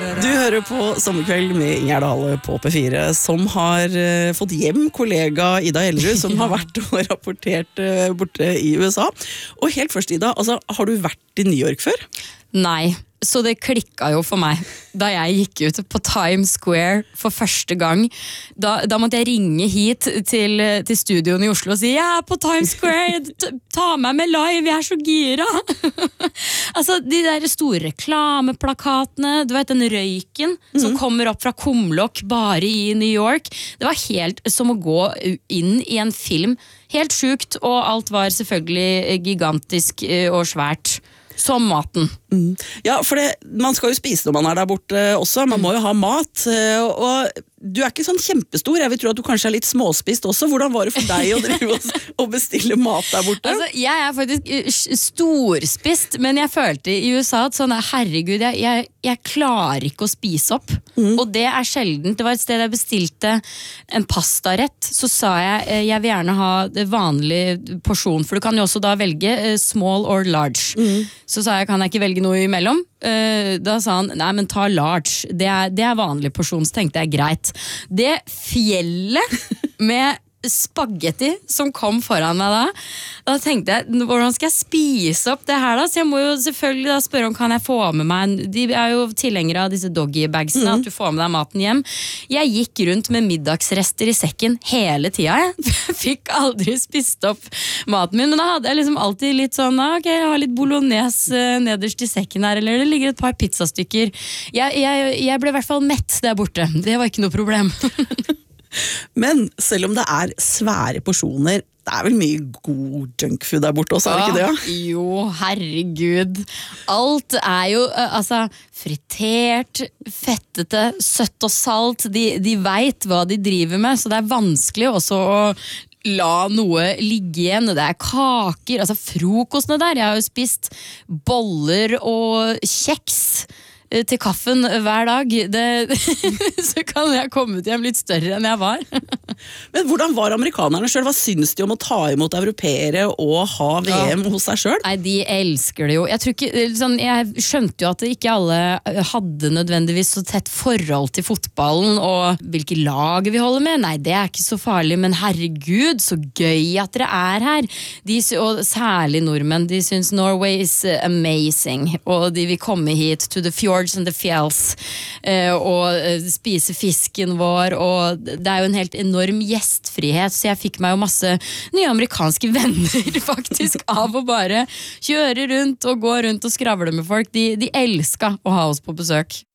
Du hører på Sommerkveld med Ingjerd Hale på P4, som har fått hjem kollega Ida Hellerud, som har vært og rapportert borte i USA. Og helt først, Ida, altså, har du vært i New York før? Nei, så det klikket jo for meg da jeg gikk ut på Times Square for første gang. Da måtte jeg ringe hit til studioen i Oslo og si, jeg på Times Square, ta meg med live, jeg så gira. Altså, de der store reklameplakatene, du vet den røyken som kommer opp fra kumlokk bare i New York. Det var helt som å gå inn i en film. Helt sjukt, og alt var selvfølgelig gigantisk og svært. Som maten. Ja, for man skal jo spise når man der borte også. Man må jo ha mat. Og du ikke sånn kjempestor. Jeg vil tro at du kanskje litt småspist også. Hvordan var det for deg å drive og bestille mat der borte? Altså, jeg faktisk storspist, men jeg følte i USA at sånn, herregud, jeg klarer ikke å spise opp. Og det sjelden. Det var et sted jeg bestilte en pastarett. Så sa jeg vil gjerne ha det vanlige porsjon, for du kan jo også da velge small or large. Så sa jeg, kan jeg ikke velge noe imellom? Da sa han, nei, men ta large. Det vanlig porsjon, så tenkte jeg greit. Det fjellet med spagetti som kom foran meg da tenkte jeg, hvordan skal jeg spise opp det her da? Så jeg må jo selvfølgelig da spørre om kan jeg få med meg, de jo tilhengere av disse doggy bagsene, at du får med deg maten hjem. Jeg gikk rundt med middagsrester i sekken hele tida, jeg fikk aldri spist opp maten min, men da hadde jeg liksom alltid litt sånn, ok, jeg har litt bolognese nederst i sekken her, eller det ligger et par pizzastykker. Jeg ble i hvert fall mett der borte, det var ikke noe problem. Men selv om det svære porsjoner, det vel mye god junkfood der borte også, det ikke det? Ja? Jo, herregud. Alt jo, altså, fritert, fettete, søtt og salt. De vet hva de driver med, så det vanskelig også å la noe ligge igjen. Det kaker, altså frokostene der. Jeg har jo spist boller og kjeks til kaffen hver dag. Så kan jeg komme hjem litt større enn jeg var. Men hvordan var amerikanerne selv? Hva synes de om å ta imot europeere og ha VM hos seg selv? Nei, de elsker det jo. Jeg tror ikke, sånn, jeg skjønte jo at ikke alle hadde nødvendigvis så tett forhold til fotballen og hvilke lag vi holder med. Nei, det ikke så farlig, men herregud, så gøy at dere her. Og særlig nordmenn, de synes Norway is amazing, og de vil komme hit to the fjord and the fjells og spise fisken vår, og det jo en helt enorm gjestfrihet, så jeg fikk meg jo masse nye amerikanske venner faktisk av å bare kjøre rundt og gå rundt og skravle med folk. De elsket å ha oss på besøk.